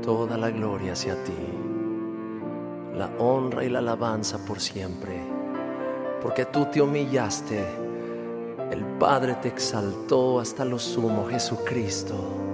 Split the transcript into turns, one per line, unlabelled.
Toda la gloria hacia ti, la honra y la alabanza por siempre, porque tú te humillaste, el Padre te exaltó hasta lo sumo, Jesucristo.